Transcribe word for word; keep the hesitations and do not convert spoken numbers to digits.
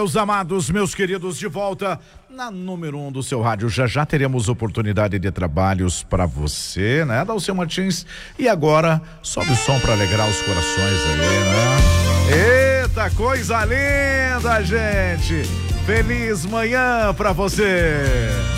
Meus amados, meus queridos, de volta na número um do seu rádio. Já já teremos oportunidade de trabalhos para você, né, Dalceu Martins? E agora, sobe o som para alegrar os corações aí, né? Eita, coisa linda, gente! Feliz manhã para você!